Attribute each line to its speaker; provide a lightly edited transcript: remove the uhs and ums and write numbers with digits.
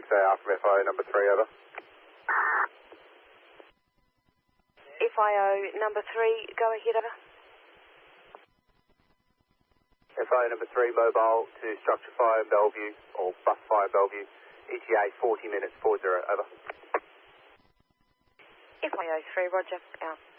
Speaker 1: 6AR from FIO number 3, over.
Speaker 2: FIO number 3, go ahead, over.
Speaker 1: FIO number 3, mobile to structure fire Bellevue, or bus fire Bellevue, ETA 40 minutes, 40, over.
Speaker 2: FIO 3, roger, out.